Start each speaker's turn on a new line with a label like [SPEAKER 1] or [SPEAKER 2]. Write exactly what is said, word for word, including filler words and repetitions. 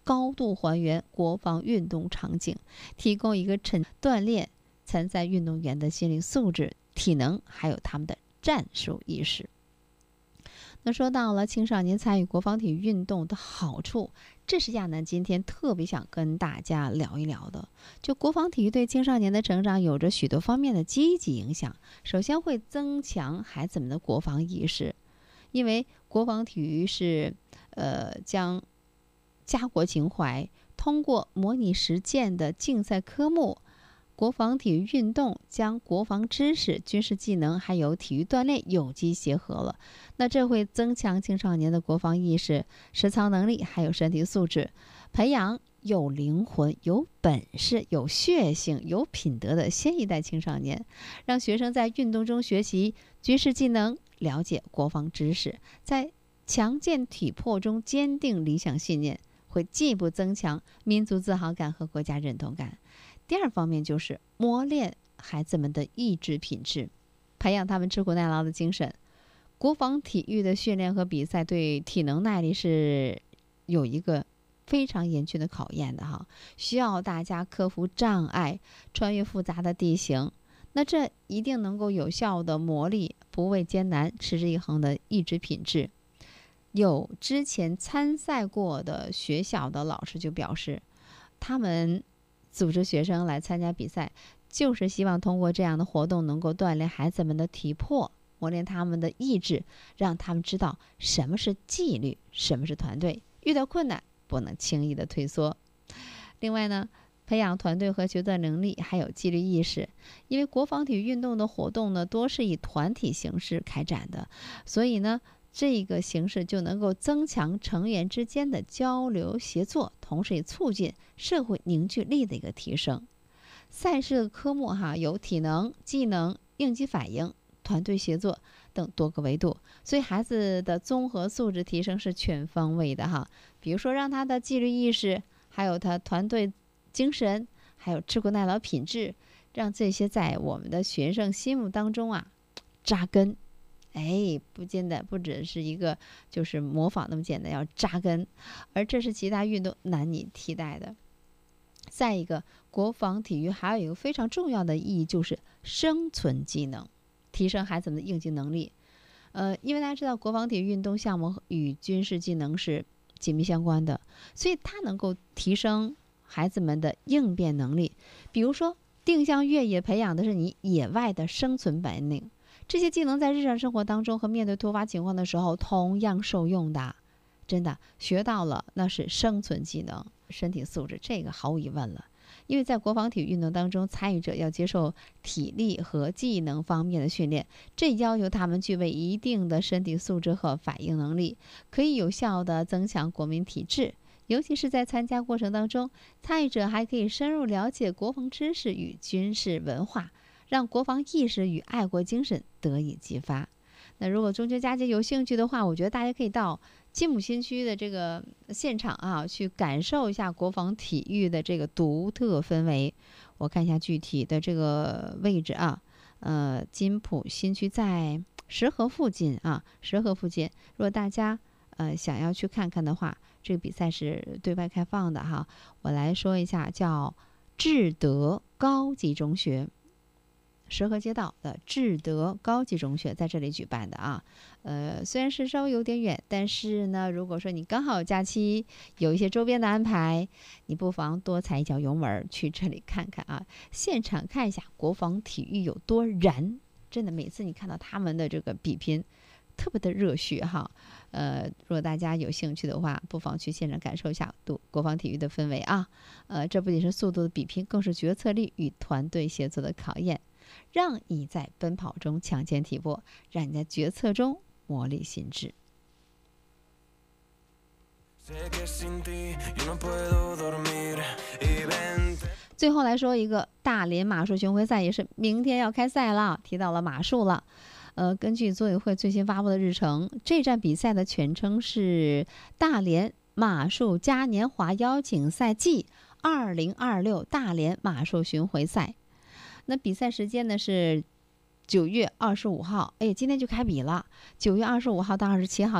[SPEAKER 1] 高度还原国防运动场景，提供一个沉锻炼参赛运动员的心理素质、体能，还有他们的战术意识。那说到了青少年参与国防体育运动的好处，这是亚楠今天特别想跟大家聊一聊的。就国防体育对青少年的成长有着许多方面的积极影响。首先会增强孩子们的国防意识，因为国防体育是呃将家国情怀通过模拟实践的竞赛科目。国防体育运动将国防知识、军事技能还有体育锻炼有机结合了，那这会增强青少年的国防意识、实操能力还有身体素质，培养有灵魂、有本事、有血性、有品德的新一代青少年，让学生在运动中学习军事技能，了解国防知识，在强健体魄中坚定理想信念，会进一步增强民族自豪感和国家认同感。第二方面就是磨练孩子们的意志品质，培养他们吃苦耐劳的精神。国防体育的训练和比赛对体能耐力是有一个非常严峻的考验的哈，需要大家克服障碍，穿越复杂的地形。那这一定能够有效的磨砺不畏艰难、持之以恒的意志品质。有之前参赛过的学校的老师就表示，他们组织学生来参加比赛，就是希望通过这样的活动能够锻炼孩子们的体魄，磨练他们的意志，让他们知道什么是纪律，什么是团队，遇到困难不能轻易的退缩。另外呢，培养团队和协作能力，还有纪律意识。因为国防体育运动的活动呢，多是以团体形式开展的，所以呢这个形式就能够增强成员之间的交流协作，同时也促进社会凝聚力的一个提升。赛事的科目哈有体能、技能、应激反应、团队协作等多个维度，所以孩子的综合素质提升是全方位的哈。比如说让他的纪律意识，还有他团队精神，还有吃苦耐劳品质，让这些在我们的学生心目当中啊扎根。哎，不简单，不只是一个就是模仿那么简单，要扎根，而这是其他运动难以替代的。再一个，国防体育还有一个非常重要的意义，就是生存技能，提升孩子们的应急能力。呃，因为大家知道，国防体育运动项目与军事技能是紧密相关的，所以它能够提升孩子们的应变能力。比如说，定向越野培养的是你野外的生存本领。这些技能在日常生活当中和面对突发情况的时候同样受用的，真的学到了，那是生存技能、身体素质，这个毫无疑问了。因为在国防体育运动当中，参与者要接受体力和技能方面的训练，这要求他们具备一定的身体素质和反应能力，可以有效地增强国民体质。尤其是在参加过程当中，参与者还可以深入了解国防知识与军事文化，让国防意识与爱国精神得以激发。那如果中秋佳节有兴趣的话，我觉得大家可以到金浦新区的这个现场啊，去感受一下国防体育的这个独特氛围。我看一下具体的这个位置啊，呃，金浦新区在石河附近啊，石河附近。如果大家呃想要去看看的话，这个比赛是对外开放的哈。我来说一下，叫智德高级中学。石河街道的智德高级中学在这里举办的啊，呃，虽然是稍微有点远，但是呢，如果说你刚好有假期，有一些周边的安排，你不妨多踩一脚油门去这里看看啊，现场看一下国防体育有多燃，真的每次你看到他们的这个比拼，特别的热血哈。呃，如果大家有兴趣的话，不妨去现场感受一下国防体育的氛围啊。呃，这不仅是速度的比拼，更是决策力与团队协作的考验。让你在奔跑中强健体魄，让你在决策中磨砺心智。最后来说一个大连马术巡回赛，也是明天要开赛了，提到了马术了。呃，根据组委会最新发布的日程，这站比赛的全称是大连马术嘉年华邀请赛暨二零二六大连马术巡回赛。那比赛时间呢是九月二十五号，哎，今天就开比了。九月二十五号到二十七号